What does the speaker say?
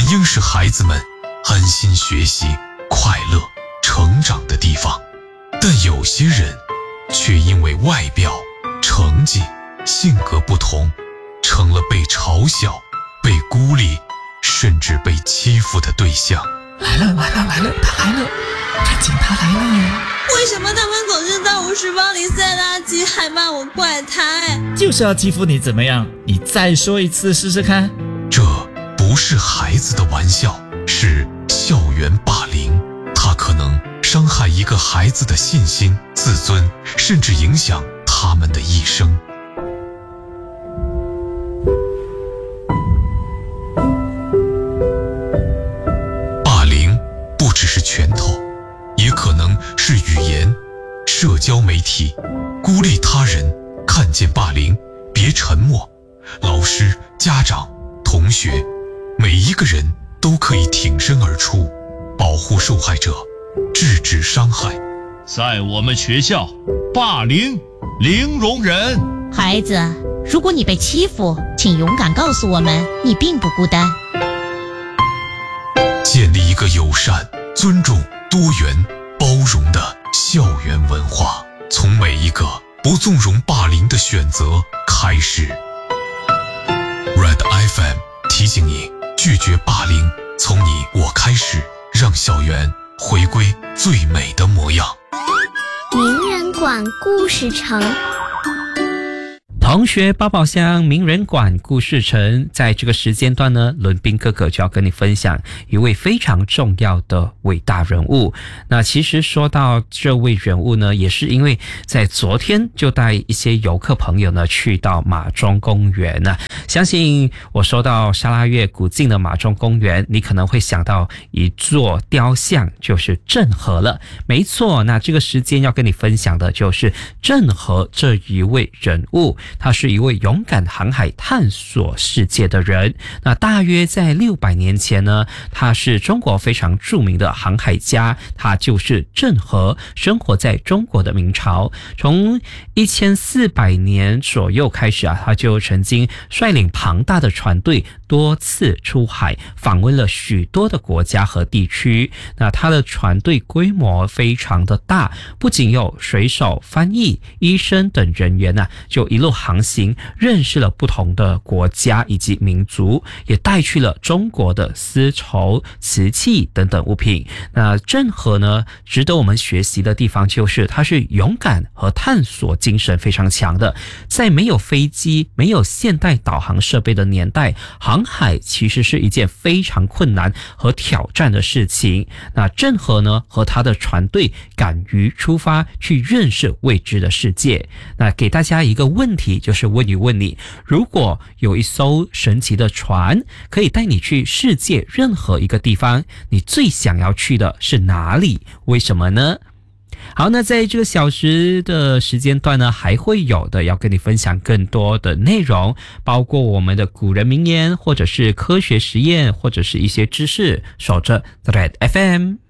应是孩子们安心学习、快乐成长的地方。但有些人却因为外表、成绩、性格不同，成了被嘲笑、被孤立，甚至被欺负的对象。 来了，他来了，赶紧他来了。 为什么他们总是在我书包里塞垃圾，还骂我怪胎？ 就是要欺负你怎么样？你再说一次试试看。 这不是孩子的玩笑，是校园霸凌。它可能伤害一个孩子的信心、自尊，甚至影响他们的一生。霸凌不只是拳头，也可能是语言、社交媒体，孤立他人。看见霸凌，别沉默。老师、家长、同学，每一个人都可以挺身而出，保护受害者，制止伤害。 在我们学校，霸凌零容忍。 孩子，如果你被欺负，请勇敢告诉我们，你并不孤单。 建立一个友善、尊重、多元、包容的校园文化，从每一个不纵容霸凌的选择开始。Red FM 提醒你，拒绝霸凌，从你我开始，让校园回归最美的模样。 名人馆故事城。 同学抱抱箱名人馆故事城，在这个时间段呢，伦宾哥哥就要跟你分享一位非常重要的伟大人物。那其实说到这位人物呢，也是因为在昨天就带一些游客朋友呢去到马中公园呢。相信我说到沙拉越古晋的马中公园，你可能会想到一座雕像，就是郑和了。没错，那这个时间要跟你分享的就是郑和这一位人物。他是一位勇敢航海探索世界的人。那大约在600年前呢，他是中国非常著名的航海家，他就是郑和，生活在中国的明朝。从1400年左右开始他就曾经率领庞大的船队多次出海，访问了许多的国家和地区。那他的船队规模非常的大，不仅有水手、翻译、医生等人员就一路航行，认识了不同的国家以及民族，也带去了中国的丝绸、瓷器等等物品。那郑和呢，值得我们学习的地方就是他是勇敢和探索精神非常强的。在没有飞机、没有现代导航设备的年代，航海其实是一件非常困难和挑战的事情。那郑和呢，和他的船队敢于出发去认识未知的世界。那给大家一个问题，就是问一问你，如果有一艘神奇的船可以带你去世界任何一个地方，你最想要去的是哪里？为什么呢？好，那在这个小时的时间段呢，还会有的要跟你分享更多的内容，包括我们的古人名言，或者是科学实验，或者是一些知识。守着 Red FM。